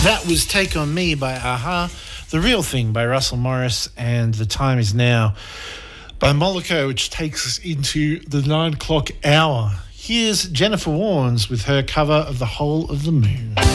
That was Take On Me by Aha, The Real Thing by Russell Morris, and The Time Is Now by Moloko, which takes us into the 9 o'clock hour. Here's Jennifer Warnes with her cover of The Whole of the Moon.